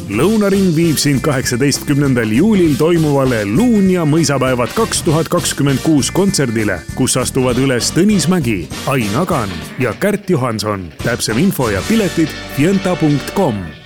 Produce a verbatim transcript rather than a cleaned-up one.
Lõunaring viib sind kaheksateistkümnendal juulil toimuvale Luunja mõisapäevad kaks tuhat kakskümmend kuus kontserdile, kus astuvad üles Tõnis Mägi, Ain Agan ja Kärt Johanson. Täpsem info ja piletid fienta punkt com.